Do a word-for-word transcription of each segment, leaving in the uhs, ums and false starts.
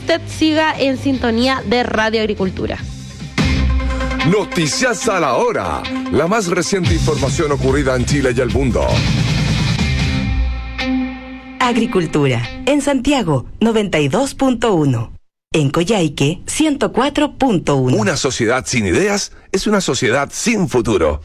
usted siga en sintonía de Radio Agricultura. Noticias a la hora. La más reciente información ocurrida en Chile y el mundo. Agricultura. En Santiago, noventa y dos punto uno. En Coyhaique, ciento cuatro punto uno. Una sociedad sin ideas es una sociedad sin futuro.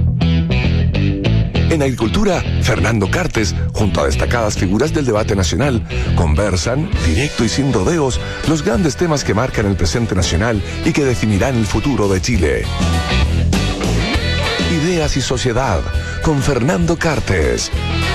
En Agricultura, Fernando Cartes, junto a destacadas figuras del debate nacional, conversan, directo y sin rodeos, los grandes temas que marcan el presente nacional y que definirán el futuro de Chile. Ideas y sociedad, con Fernando Cartes.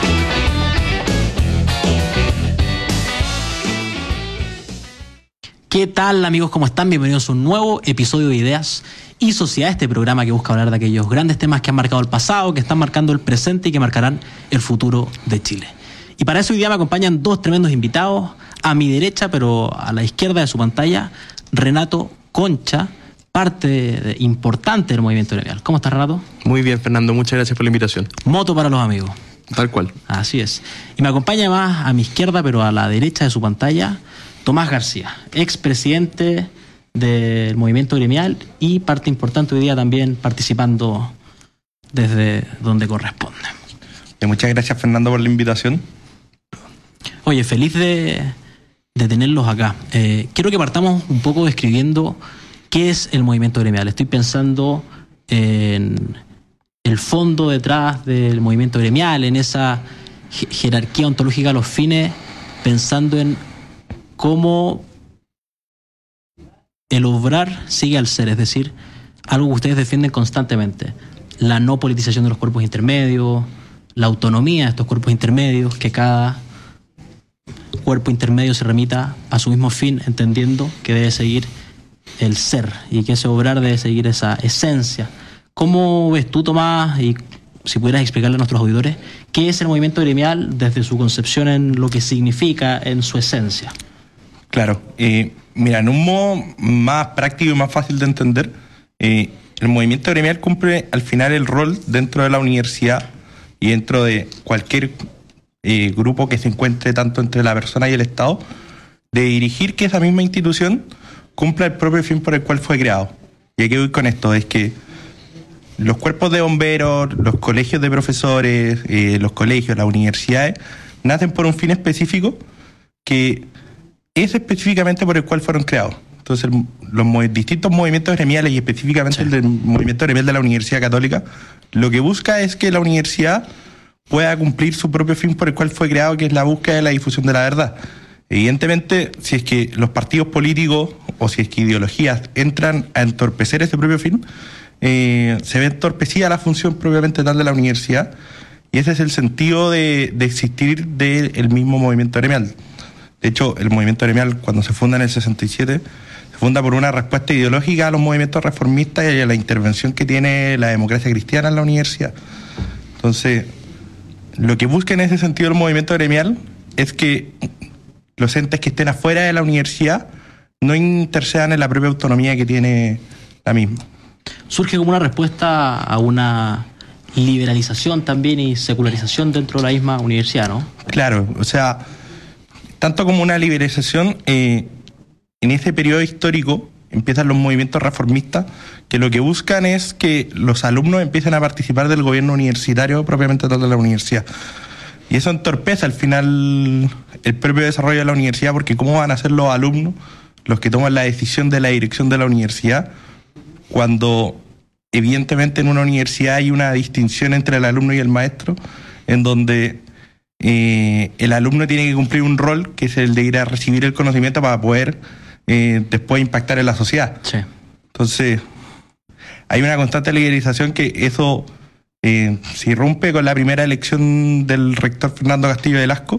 ¿Qué tal, amigos? ¿Cómo están? Bienvenidos a un nuevo episodio de Ideas y Sociedad, este programa que busca hablar de aquellos grandes temas que han marcado el pasado, que están marcando el presente y que marcarán el futuro de Chile. Y para eso hoy día me acompañan dos tremendos invitados. A mi derecha, pero a la izquierda de su pantalla, Renato Concha, parte de, importante del movimiento gremial. ¿Cómo estás, Renato? Muy bien, Fernando. Muchas gracias por la invitación. Moto para los amigos. Tal cual. Así es. Y me acompaña más a mi izquierda, pero a la derecha de su pantalla, Tomás García, expresidente del movimiento gremial y parte importante hoy día también participando desde donde corresponde. Muchas gracias, Fernando, por la invitación. Oye, feliz de, de tenerlos acá. Eh, quiero que partamos un poco describiendo qué es el movimiento gremial. Estoy pensando en el fondo detrás del movimiento gremial, en esa jerarquía ontológica de los fines, pensando en cómo el obrar sigue al ser, es decir, algo que ustedes defienden constantemente, la no politización de los cuerpos intermedios, la autonomía de estos cuerpos intermedios, que cada cuerpo intermedio se remita a su mismo fin, entendiendo que debe seguir el ser y que ese obrar debe seguir esa esencia. ¿Cómo ves tú, Tomás, y si pudieras explicarle a nuestros auditores, qué es el movimiento gremial desde su concepción en lo que significa, en su esencia? Claro, eh, mira, en un modo más práctico y más fácil de entender, eh, el movimiento gremial cumple al final el rol dentro de la universidad y dentro de cualquier eh, grupo que se encuentre tanto entre la persona y el Estado, de dirigir que esa misma institución cumpla el propio fin por el cual fue creado. Y aquí voy con esto, es que los cuerpos de bomberos, los colegios de profesores, eh, los colegios, las universidades, nacen por un fin específico que es específicamente por el cual fueron creados. Entonces, los mo- distintos movimientos gremiales y específicamente sí. el del movimiento gremial de la Universidad Católica, lo que busca es que la universidad pueda cumplir su propio fin por el cual fue creado, que es la búsqueda de la difusión de la verdad. Evidentemente, si es que los partidos políticos o si es que ideologías entran a entorpecer ese propio fin, eh, se ve entorpecida la función propiamente tal de la universidad, y ese es el sentido de, de existir del mismo movimiento gremial. De hecho, el movimiento gremial, cuando se funda en el sesenta y siete, se funda por una respuesta ideológica a los movimientos reformistas y a la intervención que tiene la democracia cristiana en la universidad. Entonces, lo que busca en ese sentido el movimiento gremial es que los entes que estén afuera de la universidad no intercedan en la propia autonomía que tiene la misma. Surge como una respuesta a una liberalización también y secularización dentro de la misma universidad, ¿no? Claro, o sea, tanto como una liberalización, eh, en ese periodo histórico empiezan los movimientos reformistas que lo que buscan es que los alumnos empiecen a participar del gobierno universitario propiamente tal de la universidad. Y eso entorpece al final el propio desarrollo de la universidad, porque ¿cómo van a ser los alumnos los que toman la decisión de la dirección de la universidad cuando evidentemente en una universidad hay una distinción entre el alumno y el maestro, en donde eh, el alumno tiene que cumplir un rol que es el de ir a recibir el conocimiento para poder eh, después impactar en la sociedad? Sí. Entonces, hay una constante liberalización que eso eh, se irrumpe con la primera elección del rector Fernando Castillo Velasco,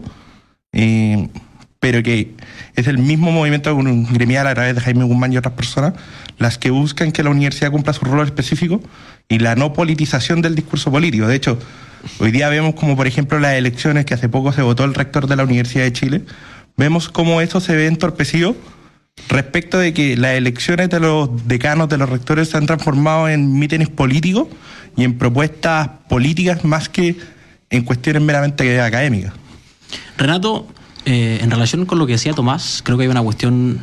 eh, pero que es el mismo movimiento gremial a través de Jaime Guzmán y otras personas las que buscan que la universidad cumpla su rol específico y la no politización del discurso político. De hecho, hoy día vemos como, por ejemplo, las elecciones que hace poco se votó el rector de la Universidad de Chile, vemos cómo eso se ve entorpecido respecto de que las elecciones de los decanos, de los rectores, se han transformado en mítines políticos y en propuestas políticas más que en cuestiones meramente académicas. Renato, eh, en relación con lo que decía Tomás, creo que hay una cuestión